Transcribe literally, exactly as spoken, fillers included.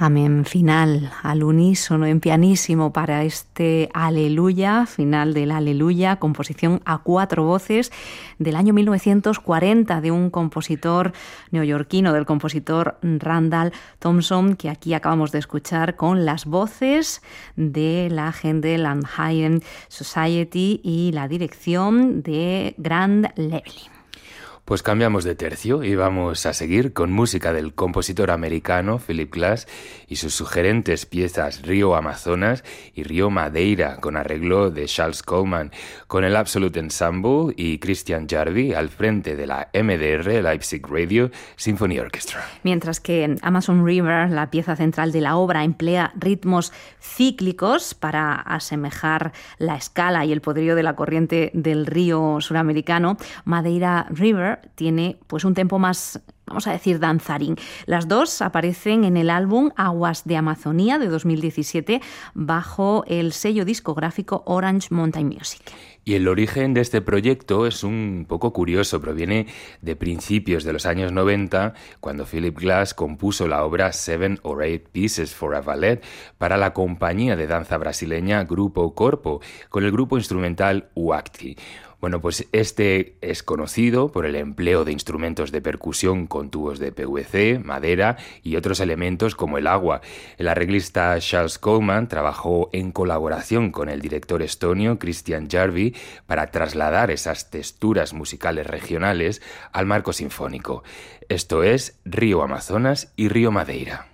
Amén final al unísono en pianísimo para este Aleluya, final del Aleluya, composición a cuatro voces del año mil novecientos cuarenta de un compositor neoyorquino, del compositor Randall Thompson, que aquí acabamos de escuchar con las voces de la Händel and Haydn Society y la dirección de Grant Levely. Pues cambiamos de tercio y vamos a seguir con música del compositor americano Philip Glass y sus sugerentes piezas Río Amazonas y Río Madeira, con arreglo de Charles Coleman, con el Absolute Ensemble y Christian Jarvi al frente de la M D R Leipzig Radio Symphony Orchestra. Mientras que en Amazon River, la pieza central de la obra, emplea ritmos cíclicos para asemejar la escala y el poderío de la corriente del río suramericano, Madeira River tiene pues un tempo más, vamos a decir, danzarín. Las dos aparecen en el álbum Aguas de Amazonía de dos mil diecisiete bajo el sello discográfico Orange Mountain Music. Y el origen de este proyecto es un poco curioso, proviene de principios de los años noventa, cuando Philip Glass compuso la obra Seven or Eight Pieces for a Ballet para la compañía de danza brasileña Grupo Corpo, con el grupo instrumental Uacti. Bueno, pues este es conocido por el empleo de instrumentos de percusión con tubos de P V C, madera y otros elementos como el agua. El arreglista Charles Coleman trabajó en colaboración con el director estonio Christian Jarvi para trasladar esas texturas musicales regionales al marco sinfónico. Esto es Río Amazonas y Río Madeira.